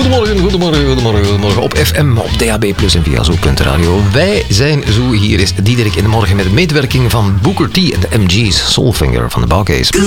Goedemorgen. Op FM, op DAB+, en via Zo.radio. Wij zijn Zo. Hier is Diederik in de morgen met de medewerking van Booker T en de MG's. Soulfinger van de Bouwcase.